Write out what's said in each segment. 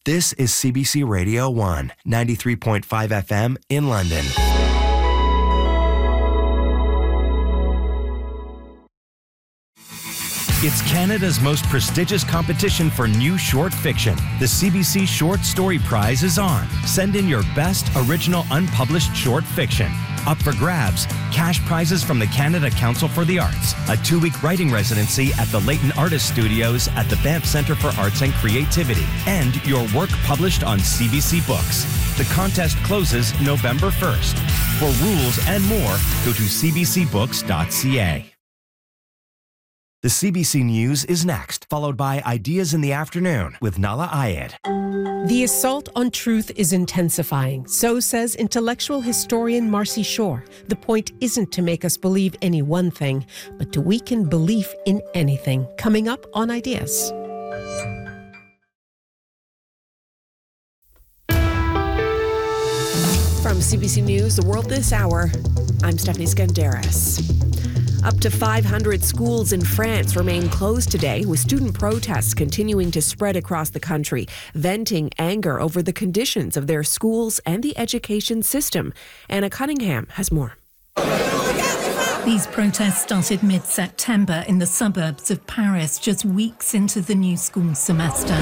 This is CBC Radio 1, 93.5 FM in London. It's Canada's most prestigious competition for new short fiction. The CBC Short Story Prize is on. Send in your best original unpublished short fiction. Up for grabs, cash prizes from the Canada Council for the Arts, a 2-week writing residency at the Leighton Artist Studios at the Banff Centre for Arts and Creativity, and your work published on CBC Books. The contest closes November 1st. For rules and more, go to cbcbooks.ca. The CBC News is next, followed by Ideas in the Afternoon with Nala Ayed. The assault on truth is intensifying, so says intellectual historian Marcy Shore. The point isn't to make us believe any one thing, but to weaken belief in anything. Coming up on Ideas. From CBC News, The World This Hour, I'm Stephanie Skandaris. Up to 500 schools in France remain closed today, with student protests continuing to spread across the country, venting anger over the conditions of their schools and the education system. Anna Cunningham has more. These protests started mid-September in the suburbs of Paris, just weeks into the new school semester.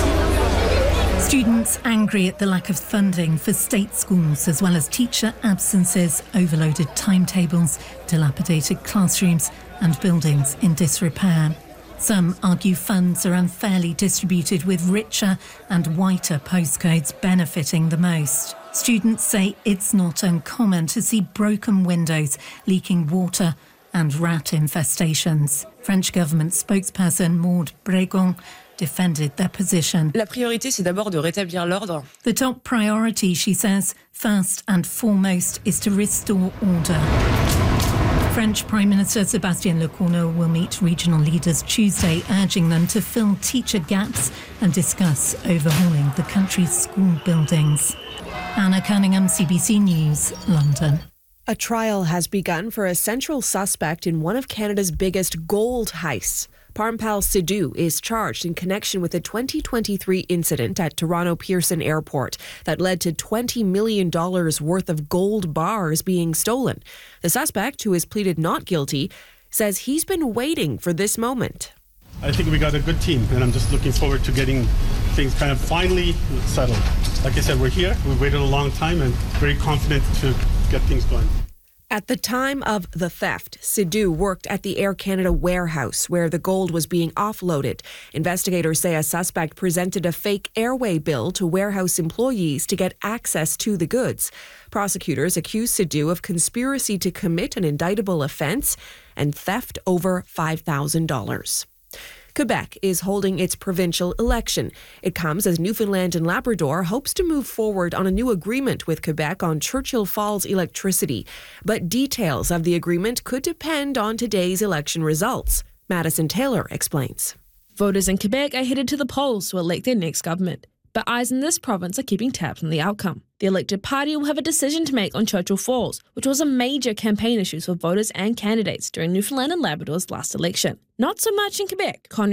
Students angry at the lack of funding for state schools, as well as teacher absences, overloaded timetables, dilapidated classrooms and buildings in disrepair. Some argue funds are unfairly distributed, with richer and whiter postcodes benefiting the most. Students say it's not uncommon to see broken windows, leaking water and rat infestations. French government spokesperson Maud Bregon defended their position. La priorité, c'est d'abord de rétablir l'ordre. The top priority, she says, first and foremost, is to restore order. French Prime Minister Sébastien Lecornu will meet regional leaders Tuesday, urging them to fill teacher gaps and discuss overhauling the country's school buildings. Anna Cunningham, CBC News, London. A trial has begun for a central suspect in one of Canada's biggest gold heists. Parmpal Sidhu is charged in connection with a 2023 incident at Toronto Pearson Airport that led to $20 million worth of gold bars being stolen. The suspect, who has pleaded not guilty, says he's been waiting for this moment. I think we got a good team, and I'm just looking forward to getting things kind of finally settled. Like I said, we're here. We waited a long time and very confident to get things going. At the time of the theft, Sidhu worked at the Air Canada warehouse where the gold was being offloaded. Investigators say a suspect presented a fake airway bill to warehouse employees to get access to the goods. Prosecutors accuse Sidhu of conspiracy to commit an indictable offence and theft over $5,000. Quebec is holding its provincial election. It comes as Newfoundland and Labrador hopes to move forward on a new agreement with Quebec on Churchill Falls electricity. But details of the agreement could depend on today's election results. Madison Taylor explains. Voters in Quebec are headed to the polls to elect their next government. But eyes in this province are keeping tabs on the outcome. The elected party will have a decision to make on Churchill Falls, which was a major campaign issue for voters and candidates during Newfoundland and Labrador's last election. Not so much in Quebec.